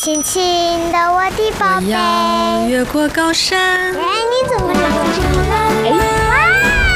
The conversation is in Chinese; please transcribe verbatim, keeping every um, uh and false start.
轻轻的我的宝贝， 我要越过高山， 人